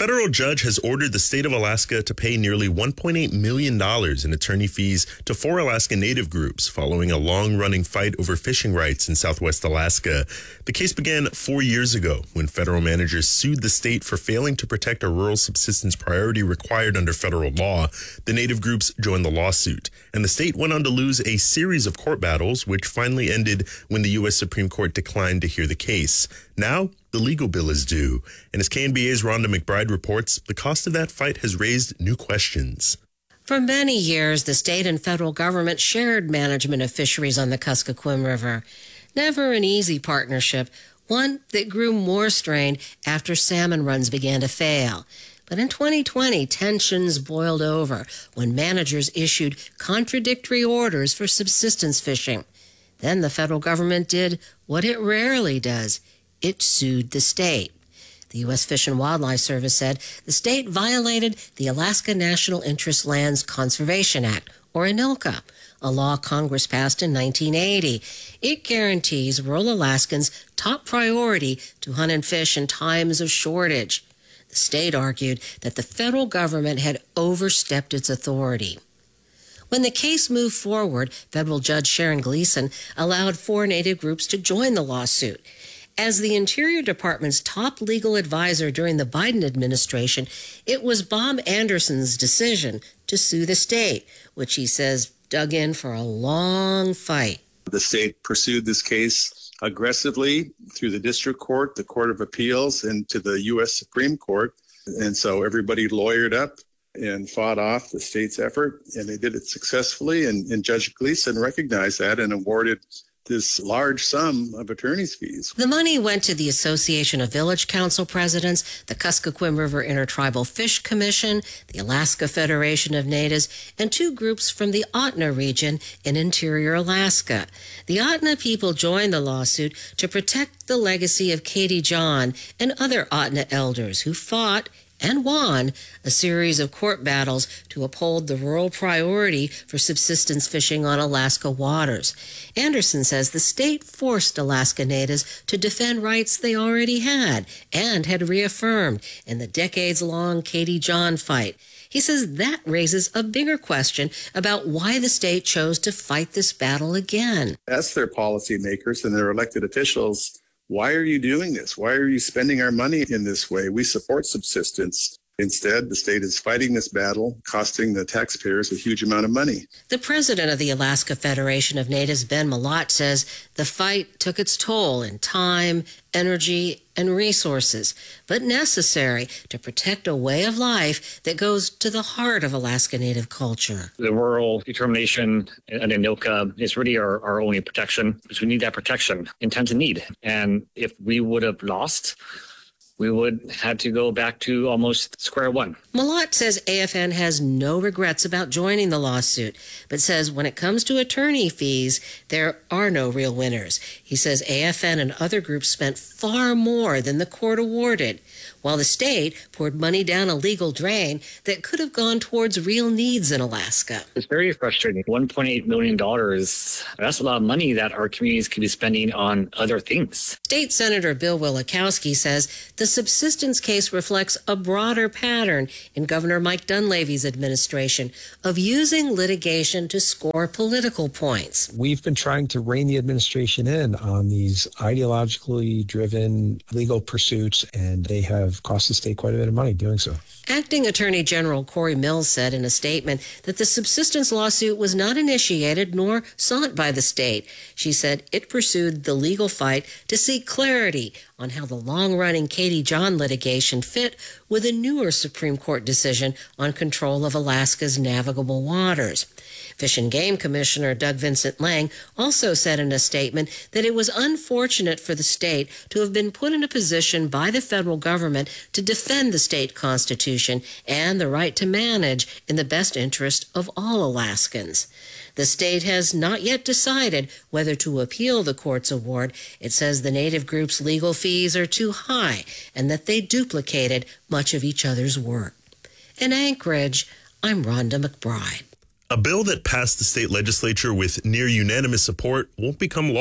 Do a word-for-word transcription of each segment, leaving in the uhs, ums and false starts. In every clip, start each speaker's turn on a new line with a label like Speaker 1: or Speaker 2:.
Speaker 1: federal judge has ordered the state of Alaska to pay nearly one point eight million dollars in attorney fees to four Alaska Native groups following a long-running fight over fishing rights in Southwest Alaska. The case began four years ago when federal managers sued the state for failing to protect a rural subsistence priority required under federal law. The Native groups joined the lawsuit, and the state went on to lose a series of court battles, which finally ended when the U S Supreme Court declined to hear the case. Now, the legal bill is due, and as K N B A's Rhonda McBride reports, the cost of that fight has raised new questions.
Speaker 2: For many years, the state and federal government shared management of fisheries on the Kuskokwim River. Never an easy partnership, one that grew more strained after salmon runs began to fail. But in twenty twenty, tensions boiled over when managers issued contradictory orders for subsistence fishing. Then the federal government did what it rarely does. It sued the state. The U S Fish and Wildlife Service said the state violated the Alaska National Interest Lands Conservation Act, or ANILCA, a law Congress passed in nineteen eighty. It guarantees rural Alaskans top priority to hunt and fish in times of shortage. The state argued that the federal government had overstepped its authority. When the case moved forward, federal Judge Sharon Gleason allowed four Native groups to join the lawsuit. As the Interior Department's top legal advisor during the Biden administration, it was Bob Anderson's decision to sue the state, which he says dug in for a long fight.
Speaker 3: The state pursued this case aggressively through the district court, the Court of Appeals, and to the U S Supreme Court. And so everybody lawyered up and fought off the state's effort, and they did it successfully. And, and Judge Gleason recognized that and awarded this large sum of attorney's fees.
Speaker 2: The money went to the Association of Village Council Presidents, the Kuskokwim River Intertribal Fish Commission, the Alaska Federation of Natives, and two groups from the Otna region in interior Alaska. The Otna people joined the lawsuit to protect the legacy of Katie John and other Otna elders who fought and won a series of court battles to uphold the rural priority for subsistence fishing on Alaska waters. Anderson says the state forced Alaska natives to defend rights they already had and had reaffirmed in the decades-long Katie John fight. He says that raises a bigger question about why the state chose to fight this battle again.
Speaker 3: Ask their policymakers and their elected officials, why are you doing this? Why are you spending our money in this way? We support subsistence. Instead, the state is fighting this battle, costing the taxpayers a huge amount of money.
Speaker 2: The president of the Alaska Federation of Natives, Ben Malott, says the fight took its toll in time, energy, and resources, but necessary to protect a way of life that goes to the heart of Alaska Native culture.
Speaker 4: The rural determination and ANILCA is really our, our only protection, because we need that protection in times of need. And if we would have lost, we would have to go back to almost square one.
Speaker 2: Malott says A F N has no regrets about joining the lawsuit, but says when it comes to attorney fees, there are no real winners. He says A F N and other groups spent far more than the court awarded, while the state poured money down a legal drain that could have gone towards real needs in Alaska.
Speaker 4: It's very frustrating. one point eight million dollars, that's a lot of money that our communities could be spending on other things.
Speaker 2: State Senator Bill Wielechowski says the subsistence case reflects a broader pattern in Governor Mike Dunleavy's administration of using litigation to score political points.
Speaker 5: We've been trying to rein the administration in on these ideologically driven legal pursuits, and they have cost the state quite a bit of money doing so.
Speaker 2: Acting Attorney General Corey Mills said in a statement that the subsistence lawsuit was not initiated nor sought by the state. She said it pursued the legal fight to seek clarity on how the long-running Katie John litigation fit with a newer Supreme Court decision on control of Alaska's navigable waters. Fish and Game Commissioner Doug Vincent Lang also said in a statement that it was unfortunate for the state to have been put in a position by the federal government to defend the state constitution and the right to manage in the best interest of all Alaskans. The state has not yet decided whether to appeal the court's award. It says the Native group's legal fees are too high and that they duplicated much of each other's work. In Anchorage, I'm Rhonda McBride.
Speaker 1: A bill that passed the state legislature with near unanimous support won't become law.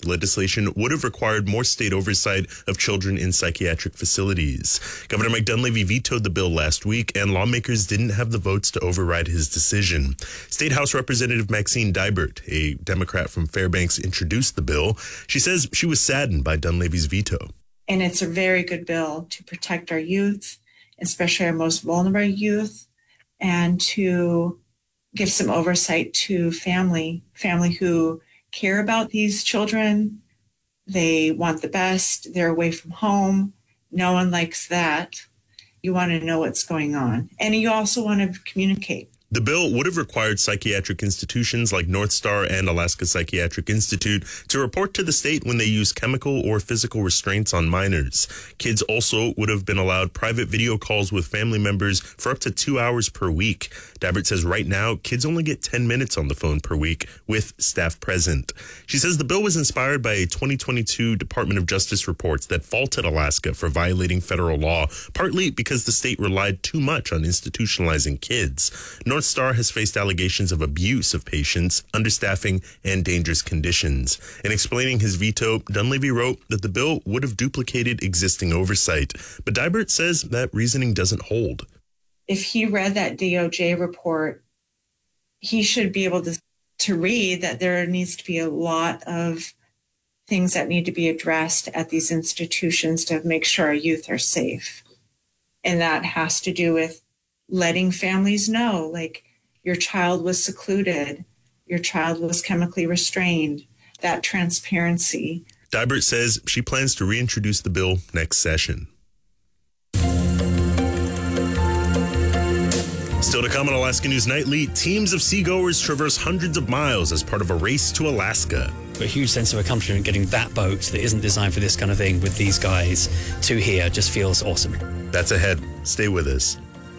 Speaker 1: The legislation would have required more state oversight of children in psychiatric facilities. Governor Mike Dunleavy vetoed the bill last week, and lawmakers didn't have the votes to override his decision. State House Representative Maxine Dibert, a Democrat from Fairbanks, introduced the bill. She says she was saddened by Dunleavy's veto.
Speaker 6: And it's a very good bill to protect our youth, especially our most vulnerable youth, and to give some oversight to family, family who care about these children. They want the best. They're away from home. No one likes that. You want to know what's going on. And you also want to communicate.
Speaker 1: The bill would have required psychiatric institutions like North Star and Alaska Psychiatric Institute to report to the state when they use chemical or physical restraints on minors. Kids also would have been allowed private video calls with family members for up to two hours per week. Dibert says right now, kids only get ten minutes on the phone per week with staff present. She says the bill was inspired by a twenty twenty-two Department of Justice report that faulted Alaska for violating federal law, partly because the state relied too much on institutionalizing kids. North Star has faced allegations of abuse of patients, understaffing, and dangerous conditions. In explaining his veto, Dunleavy wrote that the bill would have duplicated existing oversight. But Dibert says that reasoning doesn't hold.
Speaker 6: If he read that D O J report, he should be able to, to read that there needs to be a lot of things that need to be addressed at these institutions to make sure our youth are safe. And that has to do with letting families know, like, your child was secluded, your child was chemically restrained, that transparency.
Speaker 1: Dibert says she plans to reintroduce the bill next session. Still to come on Alaska News Nightly, teams of seagoers traverse hundreds of miles as part of a race to Alaska.
Speaker 7: A huge sense of accomplishment getting that boat that isn't designed for this kind of thing with these guys to here just feels awesome.
Speaker 1: That's ahead. Stay with us.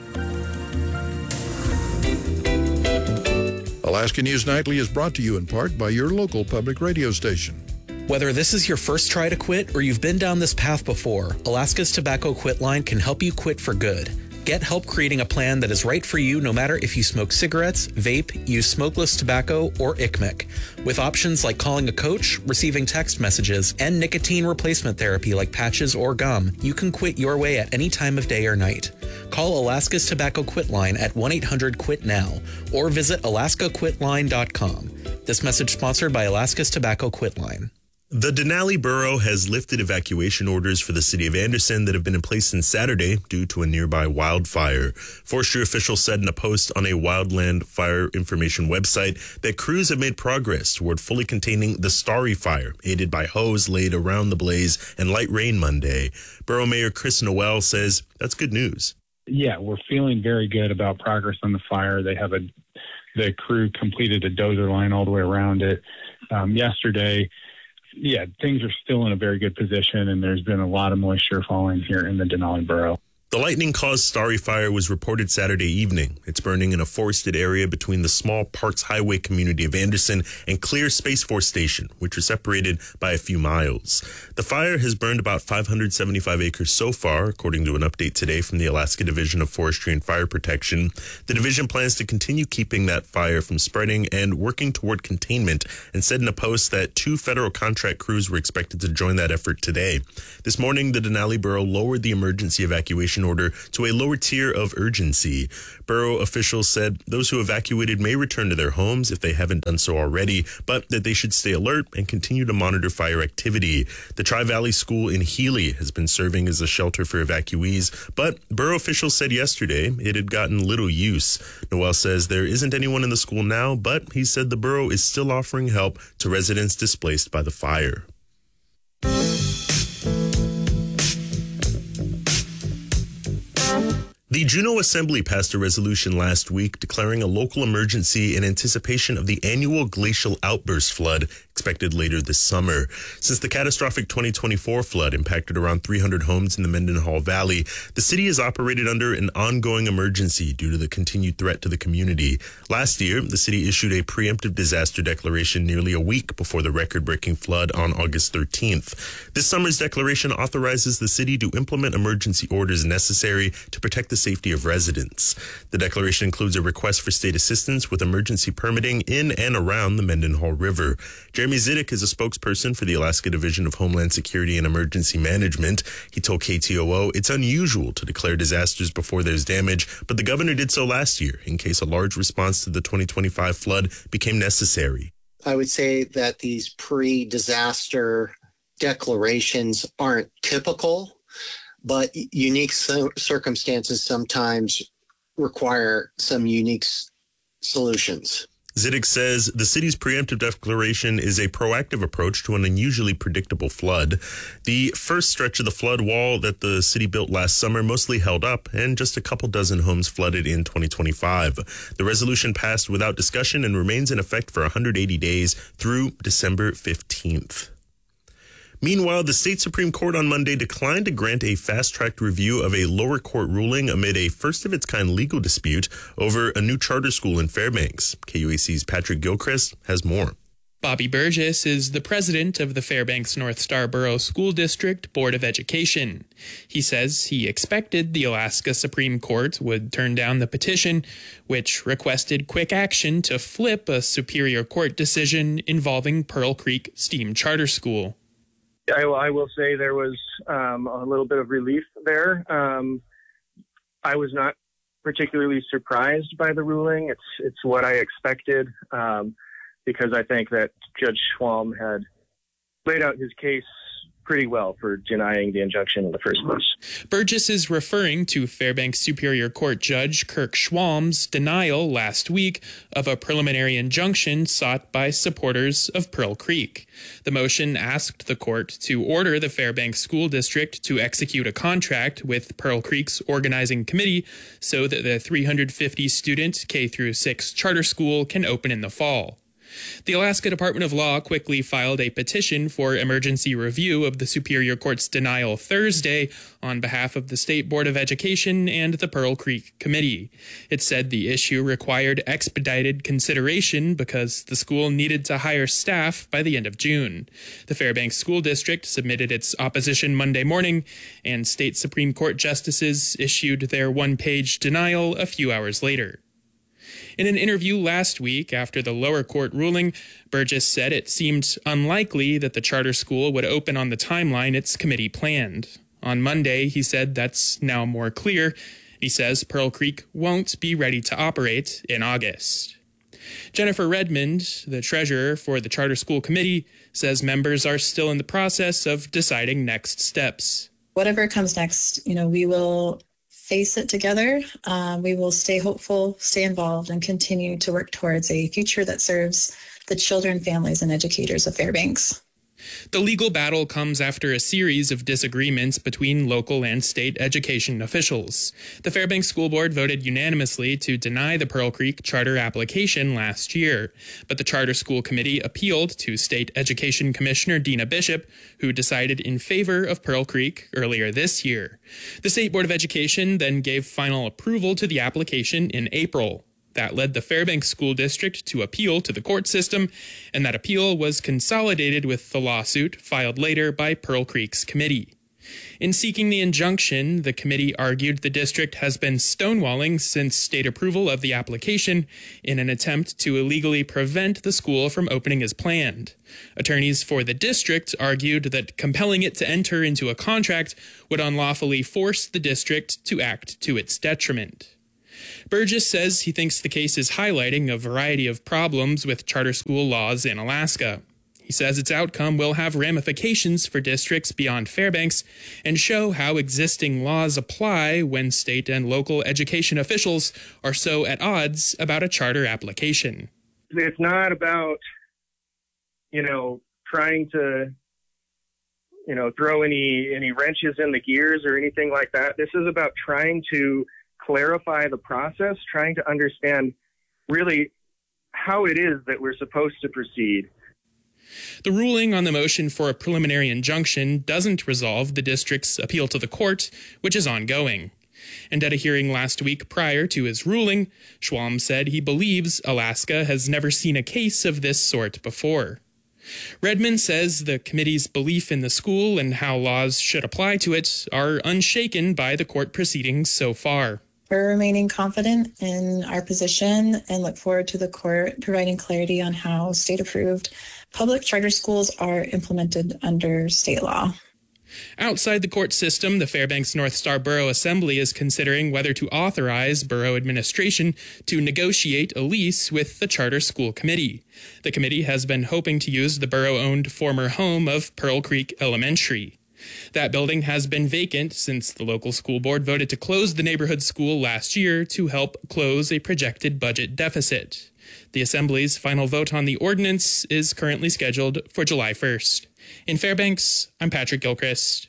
Speaker 8: Alaska News Nightly is brought to you in part by your local public radio station.
Speaker 9: Whether this is your first try to quit or you've been down this path before, Alaska's Tobacco Quit Line can help you quit for good. Get help creating a plan that is right for you no matter if you smoke cigarettes, vape, use smokeless tobacco, or I C M E C. With options like calling a coach, receiving text messages, and nicotine replacement therapy like patches or gum, you can quit your way at any time of day or night. Call Alaska's Tobacco Quit Line at one eight hundred quit now or visit alaska quit line dot com. This message sponsored by Alaska's Tobacco Quit Line.
Speaker 1: The Denali Borough has lifted evacuation orders for the city of Anderson that have been in place since Saturday due to a nearby wildfire. Forestry officials said in a post on a wildland fire information website that crews have made progress toward fully containing the Starry Fire, aided by hose laid around the blaze and light rain Monday. Borough Mayor Chris Noel says that's good news.
Speaker 10: Yeah, we're feeling very good about progress on the fire. They have a, the crew completed a dozer line all the way around it um, yesterday. Yeah, things are still in a very good position, and there's been a lot of moisture falling here in the Denali Borough.
Speaker 1: The lightning-caused Starry Fire was reported Saturday evening. It's burning in a forested area between the small Parks Highway community of Anderson and Clear Space Force Station, which are separated by a few miles. The fire has burned about five hundred seventy-five acres so far, according to an update today from the Alaska Division of Forestry and Fire Protection. The division plans to continue keeping that fire from spreading and working toward containment, and said in a post that two federal contract crews were expected to join that effort today. This morning, the Denali Borough lowered the emergency evacuation order to a lower tier of urgency. Borough officials said those who evacuated may return to their homes if they haven't done so already, but that they should stay alert and continue to monitor fire activity. The Tri-Valley School in Healy has been serving as a shelter for evacuees, but borough officials said yesterday it had gotten little use. Noel says there isn't anyone in the school now, but he said the borough is still offering help to residents displaced by the fire. The Juneau Assembly passed a resolution last week declaring a local emergency in anticipation of the annual glacial outburst flood expected later this summer. Since the catastrophic twenty twenty-four flood impacted around three hundred homes in the Mendenhall Valley, the city has operated under an ongoing emergency due to the continued threat to the community. Last year, the city issued a preemptive disaster declaration nearly a week before the record-breaking flood on August thirteenth. This summer's declaration authorizes the city to implement emergency orders necessary to protect the safety of residents. The declaration includes a request for state assistance with emergency permitting in and around the Mendenhall River. J Jeremy Zidek is a spokesperson for the Alaska Division of Homeland Security and Emergency Management. He told K T O O it's unusual to declare disasters before there's damage, but the governor did so last year in case a large response to the twenty twenty-five flood became necessary.
Speaker 11: I would say that these pre-disaster declarations aren't typical, but unique circumstances sometimes require some unique solutions.
Speaker 1: Zidek says the city's preemptive declaration is a proactive approach to an unusually predictable flood. The first stretch of the flood wall that the city built last summer mostly held up, and just a couple dozen homes flooded in twenty twenty-five. The resolution passed without discussion and remains in effect for one hundred eighty days through December fifteenth. Meanwhile, the state Supreme Court on Monday declined to grant a fast-tracked review of a lower court ruling amid a first-of-its-kind legal dispute over a new charter school in Fairbanks. K U A C's Patrick Gilchrist has more.
Speaker 12: Bobby Burgess is the president of the Fairbanks North Star Borough School District Board of Education. He says he expected the Alaska Supreme Court would turn down the petition, which requested quick action to flip a Superior Court decision involving Pearl Creek Steam Charter School.
Speaker 13: I, I will say there was um, a little bit of relief there. Um, I was not particularly surprised by the ruling. It's it's what I expected um, because I think that Judge Schwalm had laid out his case pretty well for denying the injunction in the first place.
Speaker 12: Burgess is referring to Fairbanks Superior Court Judge Kirk Schwalm's denial last week of a preliminary injunction sought by supporters of Pearl Creek. The motion asked the court to order the Fairbanks School District to execute a contract with Pearl Creek's organizing committee so that the three hundred fifty student K through six charter school can open in the fall. The Alaska Department of Law quickly filed a petition for emergency review of the Superior Court's denial Thursday on behalf of the State Board of Education and the Pearl Creek Committee. It said the issue required expedited consideration because the school needed to hire staff by the end of June. The Fairbanks School District submitted its opposition Monday morning, and state Supreme Court justices issued their one-page denial a few hours later. In an interview last week after the lower court ruling, Burgess said it seemed unlikely that the charter school would open on the timeline its committee planned. On Monday, he said that's now more clear. He says Pearl Creek won't be ready to operate in August. Jennifer Redmond, the treasurer for the charter school committee, says members are still in the process of deciding next steps.
Speaker 14: Whatever comes next, you know, we will face it together. Um, we will stay hopeful, stay involved, and continue to work towards a future that serves the children, families, and educators of Fairbanks.
Speaker 12: The legal battle comes after a series of disagreements between local and state education officials. The Fairbanks School Board voted unanimously to deny the Pearl Creek charter application last year, but the Charter School Committee appealed to State Education Commissioner Dina Bishop, who decided in favor of Pearl Creek earlier this year. The State Board of Education then gave final approval to the application in April. That led the Fairbanks School District to appeal to the court system, and that appeal was consolidated with the lawsuit filed later by Pearl Creek's committee. In seeking the injunction, the committee argued the district has been stonewalling since state approval of the application in an attempt to illegally prevent the school from opening as planned. Attorneys for the district argued that compelling it to enter into a contract would unlawfully force the district to act to its detriment. Burgess says he thinks the case is highlighting a variety of problems with charter school laws in Alaska. He says its outcome will have ramifications for districts beyond Fairbanks and show how existing laws apply when state and local education officials are so at odds about a charter application.
Speaker 13: It's not about, you know, trying to, you know, throw any, any wrenches in the gears or anything like that. This is about trying to clarify the process, trying to understand really how it is that we're supposed to proceed.
Speaker 12: The ruling on the motion for a preliminary injunction doesn't resolve the district's appeal to the court, which is ongoing. And at a hearing last week prior to his ruling, Schwalm said he believes Alaska has never seen a case of this sort before. Redmond says the committee's belief in the school and how laws should apply to it are unshaken by the court proceedings so far.
Speaker 14: We're remaining confident in our position and look forward to the court providing clarity on how state-approved Public charter schools are implemented under state law.
Speaker 12: Outside the court system, the Fairbanks North Star Borough Assembly is considering whether to authorize borough administration to negotiate a lease with the Charter School Committee. The committee has been hoping to use the borough-owned former home of Pearl Creek Elementary. That building has been vacant since the local school board voted to close the neighborhood school last year to help close a projected budget deficit. The Assembly's final vote on the ordinance is currently scheduled for July first. In Fairbanks, I'm Patrick Gilchrist.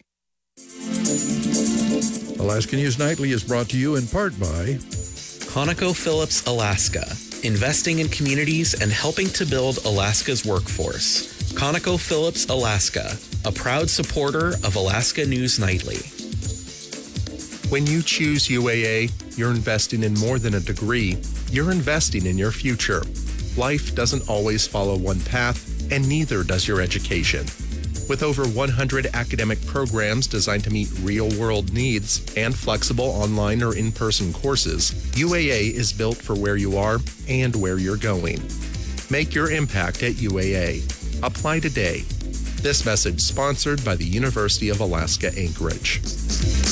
Speaker 8: Alaska News Nightly is brought to you in part by
Speaker 9: ConocoPhillips Alaska, investing in communities and helping to build Alaska's workforce. ConocoPhillips Alaska, a proud supporter of Alaska News Nightly.
Speaker 15: When you choose U A A, you're investing in more than a degree. You're investing in your future. Life doesn't always follow one path, and neither does your education. With over one hundred academic programs designed to meet real-world needs and flexible online or in-person courses, U A A is built for where you are and where you're going. Make your impact at U A A. Apply today. This message sponsored by the University of Alaska Anchorage.